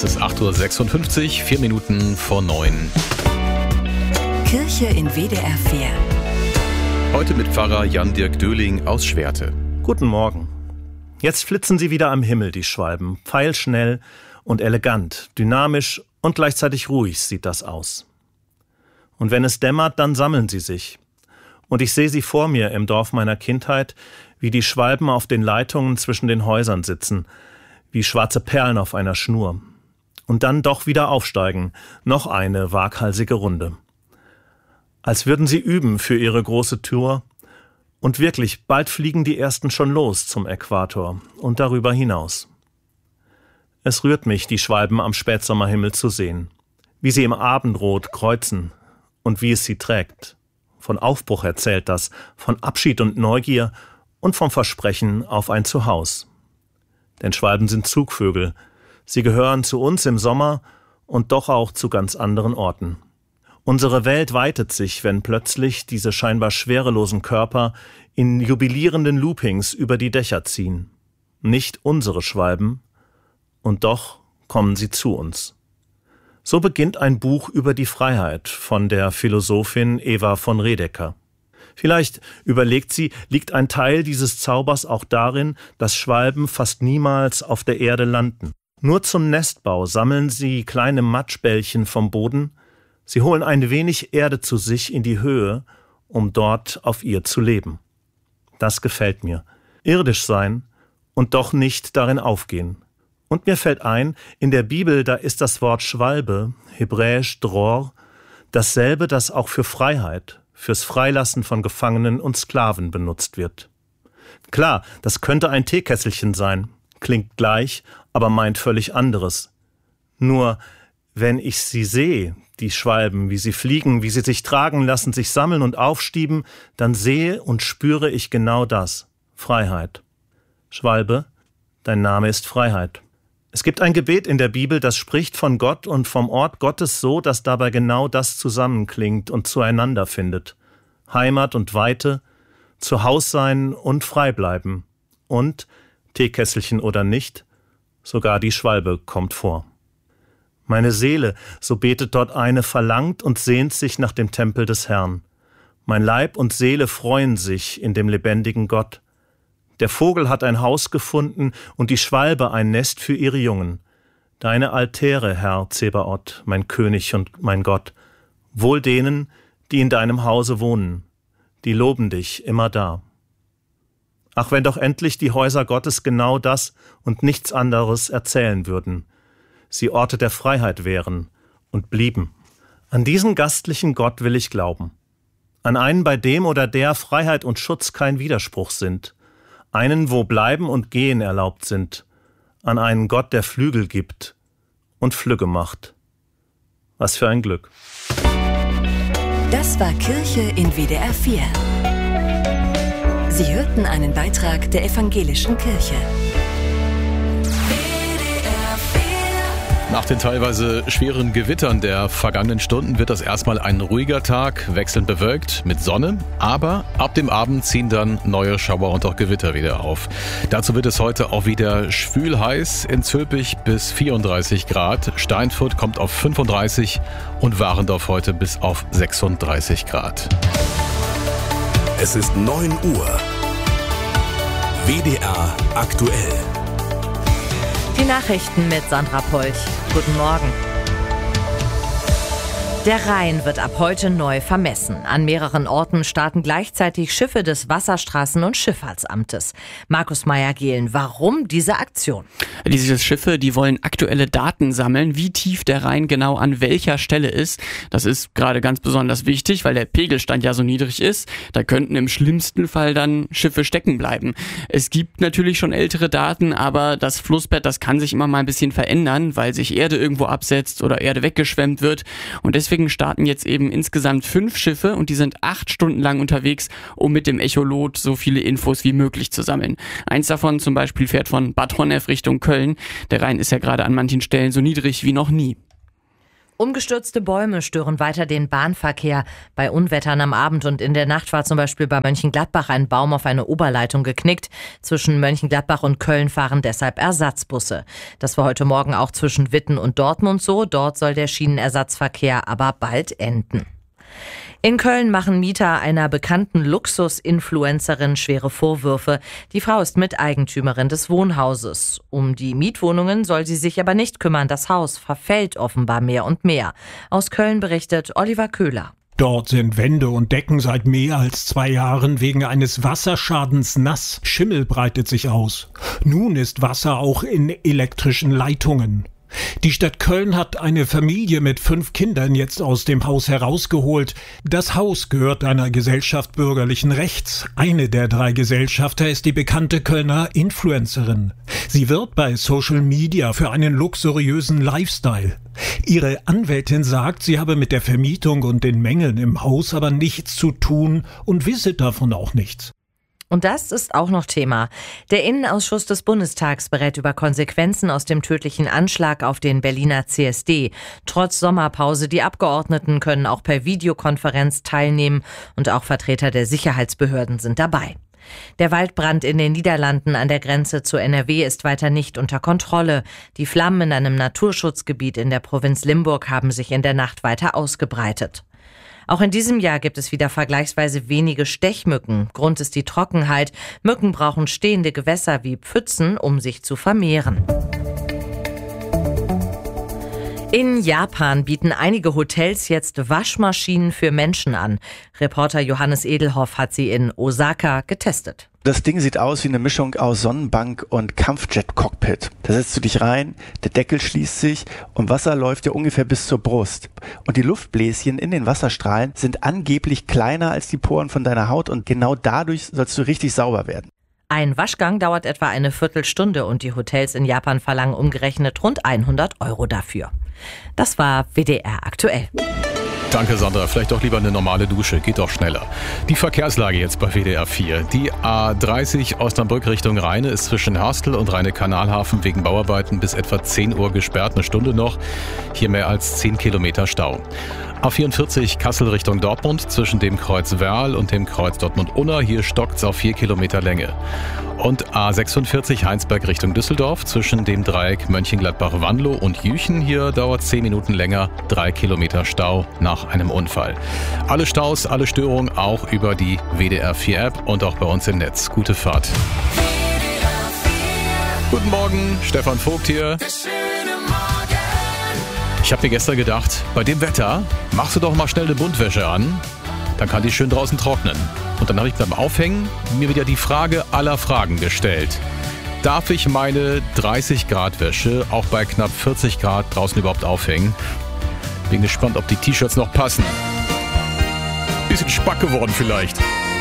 Es ist 8.56 Uhr, 4 Minuten vor 9. Kirche in WDR 4. Heute mit Pfarrer Jan-Dirk Döhling aus Schwerte. Guten Morgen. Jetzt flitzen sie wieder am Himmel, die Schwalben. Pfeilschnell und elegant, dynamisch und gleichzeitig ruhig sieht das aus. Und wenn es dämmert, dann sammeln sie sich. Und ich sehe sie vor mir im Dorf meiner Kindheit, wie die Schwalben auf den Leitungen zwischen den Häusern sitzen, wie schwarze Perlen auf einer Schnur. Und dann doch wieder aufsteigen, noch eine waghalsige Runde. Als würden sie üben für ihre große Tour. Und wirklich, bald fliegen die ersten schon los zum Äquator und darüber hinaus. Es rührt mich, die Schwalben am Spätsommerhimmel zu sehen, wie sie im Abendrot kreuzen und wie es sie trägt. Von Aufbruch erzählt das, von Abschied und Neugier und vom Versprechen auf ein Zuhause. Denn Schwalben sind Zugvögel. Sie gehören zu uns im Sommer und doch auch zu ganz anderen Orten. Unsere Welt weitet sich, wenn plötzlich diese scheinbar schwerelosen Körper in jubilierenden Loopings über die Dächer ziehen. Nicht unsere Schwalben, und doch kommen sie zu uns. So beginnt ein Buch über die Freiheit von der Philosophin Eva von Redeker. Vielleicht, überlegt sie, liegt ein Teil dieses Zaubers auch darin, dass Schwalben fast niemals auf der Erde landen. Nur zum Nestbau sammeln sie kleine Matschbällchen vom Boden. Sie holen ein wenig Erde zu sich in die Höhe, um dort auf ihr zu leben. Das gefällt mir. Irdisch sein und doch nicht darin aufgehen. Und mir fällt ein, in der Bibel, da ist das Wort Schwalbe, hebräisch Dror, dasselbe, das auch für Freiheit, fürs Freilassen von Gefangenen und Sklaven benutzt wird. Klar, das könnte ein Teekesselchen sein, klingt gleich, aber meint völlig anderes. Nur, wenn ich sie sehe, die Schwalben, wie sie fliegen, wie sie sich tragen lassen, sich sammeln und aufstieben, dann sehe und spüre ich genau das, Freiheit. Schwalbe, dein Name ist Freiheit. Es gibt ein Gebet in der Bibel, das spricht von Gott und vom Ort Gottes so, dass dabei genau das zusammenklingt und zueinander findet. Heimat und Weite, Zuhaus sein und frei bleiben. Und, Teekesselchen oder nicht, sogar die Schwalbe kommt vor. Meine Seele, so betet dort eine, verlangt und sehnt sich nach dem Tempel des Herrn. Mein Leib und Seele freuen sich in dem lebendigen Gott. Der Vogel hat ein Haus gefunden und die Schwalbe ein Nest für ihre Jungen. Deine Altäre, Herr Zebaoth, mein König und mein Gott, wohl denen, die in deinem Hause wohnen, die loben dich immer da. Ach, wenn doch endlich die Häuser Gottes genau das und nichts anderes erzählen würden, sie Orte der Freiheit wären und blieben. An diesen gastlichen Gott will ich glauben, an einen, bei dem oder der Freiheit und Schutz kein Widerspruch sind, einen, wo Bleiben und Gehen erlaubt sind, an einen Gott, der Flügel gibt und Flügge macht. Was für ein Glück. Das war Kirche in WDR 4. Sie hörten einen Beitrag der Evangelischen Kirche. Nach den teilweise schweren Gewittern der vergangenen Stunden wird das erstmal ein ruhiger Tag, wechselnd bewölkt mit Sonne, aber ab dem Abend ziehen dann neue Schauer und auch Gewitter wieder auf. Dazu wird es heute auch wieder schwül heiß, in Zülpich bis 34 Grad, Steinfurt kommt auf 35 und Warendorf heute bis auf 36 Grad. Es ist 9 Uhr. WDR aktuell. Die Nachrichten mit Sandra Polch. Guten Morgen. Der Rhein wird ab heute neu vermessen. An mehreren Orten starten gleichzeitig Schiffe des Wasserstraßen- und Schifffahrtsamtes. Markus Meyer-Gehlen, warum diese Aktion? Diese Schiffe, die wollen aktuelle Daten sammeln, wie tief der Rhein genau an welcher Stelle ist. Das ist gerade ganz besonders wichtig, weil der Pegelstand ja so niedrig ist. Da könnten im schlimmsten Fall dann Schiffe stecken bleiben. Es gibt natürlich schon ältere Daten, aber das Flussbett, das kann sich immer mal ein bisschen verändern, weil sich Erde irgendwo absetzt oder Erde weggeschwemmt wird. Und deswegen starten jetzt eben insgesamt 5 Schiffe und die sind 8 Stunden lang unterwegs, um mit dem Echolot so viele Infos wie möglich zu sammeln. Eins davon zum Beispiel fährt von Bad Honnef Richtung Köln. Der Rhein ist ja gerade an manchen Stellen so niedrig wie noch nie. Umgestürzte Bäume stören weiter den Bahnverkehr. Bei Unwettern am Abend und in der Nacht war zum Beispiel bei Mönchengladbach ein Baum auf eine Oberleitung geknickt. Zwischen Mönchengladbach und Köln fahren deshalb Ersatzbusse. Das war heute Morgen auch zwischen Witten und Dortmund so. Dort soll der Schienenersatzverkehr aber bald enden. In Köln machen Mieter einer bekannten Luxus-Influencerin schwere Vorwürfe. Die Frau ist Miteigentümerin des Wohnhauses. Um die Mietwohnungen soll sie sich aber nicht kümmern. Das Haus verfällt offenbar mehr und mehr. Aus Köln berichtet Oliver Köhler. Dort sind Wände und Decken seit mehr als 2 Jahren wegen eines Wasserschadens nass. Schimmel breitet sich aus. Nun ist Wasser auch in elektrischen Leitungen. Die Stadt Köln hat eine Familie mit 5 Kindern jetzt aus dem Haus herausgeholt. Das Haus gehört einer Gesellschaft bürgerlichen Rechts. Eine der 3 Gesellschafter ist die bekannte Kölner Influencerin. Sie wirbt bei Social Media für einen luxuriösen Lifestyle. Ihre Anwältin sagt, sie habe mit der Vermietung und den Mängeln im Haus aber nichts zu tun und wisse davon auch nichts. Und das ist auch noch Thema. Der Innenausschuss des Bundestags berät über Konsequenzen aus dem tödlichen Anschlag auf den Berliner CSD. Trotz Sommerpause, die Abgeordneten können auch per Videokonferenz teilnehmen und auch Vertreter der Sicherheitsbehörden sind dabei. Der Waldbrand in den Niederlanden an der Grenze zu NRW ist weiter nicht unter Kontrolle. Die Flammen in einem Naturschutzgebiet in der Provinz Limburg haben sich in der Nacht weiter ausgebreitet. Auch in diesem Jahr gibt es wieder vergleichsweise wenige Stechmücken. Grund ist die Trockenheit. Mücken brauchen stehende Gewässer wie Pfützen, um sich zu vermehren. In Japan bieten einige Hotels jetzt Waschmaschinen für Menschen an. Reporter Johannes Edelhoff hat sie in Osaka getestet. Das Ding sieht aus wie eine Mischung aus Sonnenbank und Kampfjet-Cockpit. Da setzt du dich rein, der Deckel schließt sich und Wasser läuft dir ungefähr bis zur Brust. Und die Luftbläschen in den Wasserstrahlen sind angeblich kleiner als die Poren von deiner Haut und genau dadurch sollst du richtig sauber werden. Ein Waschgang dauert etwa eine Viertelstunde und die Hotels in Japan verlangen umgerechnet rund 100 € dafür. Das war WDR aktuell. Danke, Sandra. Vielleicht doch lieber eine normale Dusche. Geht doch schneller. Die Verkehrslage jetzt bei WDR 4. Die A30 Osnabrück Richtung Rheine ist zwischen Harstel und Rheine-Kanalhafen wegen Bauarbeiten bis etwa 10 Uhr gesperrt. Eine Stunde noch. Hier mehr als 10 Kilometer Stau. A44 Kassel Richtung Dortmund zwischen dem Kreuz Werl und dem Kreuz Dortmund-Unna. Hier stockt's auf 4 Kilometer Länge. Und A46 Heinsberg Richtung Düsseldorf zwischen dem Dreieck Mönchengladbach-Wanlo und Jüchen. Hier dauert 10 Minuten länger, 3 Kilometer Stau nach einem Unfall. Alle Staus, alle Störungen auch über die WDR 4 App und auch bei uns im Netz. Gute Fahrt. Guten Morgen, Stefan Vogt hier. Ich habe mir gestern gedacht, bei dem Wetter machst du doch mal schnell eine Buntwäsche an, dann kann die schön draußen trocknen. Und dann habe ich beim Aufhängen mir wieder die Frage aller Fragen gestellt. Darf ich meine 30 Grad Wäsche auch bei knapp 40 Grad draußen überhaupt aufhängen? Bin gespannt, ob die T-Shirts noch passen. Bisschen spack geworden vielleicht.